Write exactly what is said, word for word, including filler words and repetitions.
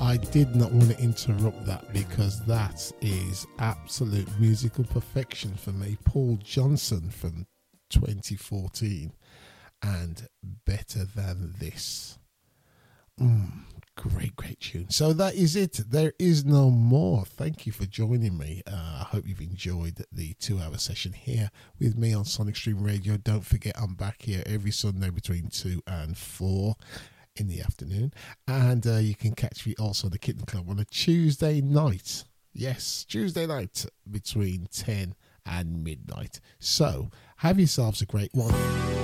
I did not want to interrupt that because that is absolute musical perfection for me. Paul Johnson from twenty fourteen and Better Than This. Mm, great, great tune. So that is it. There is no more. Thank you for joining me. Uh, I hope you've enjoyed the two-hour session here with me on Sonic Stream Radio. Don't forget, I'm back here every Sunday between two and four in the afternoon. And uh, you can catch me also at the Kitten Club on a Tuesday night. Yes, Tuesday night between ten and midnight. So have yourselves a great one.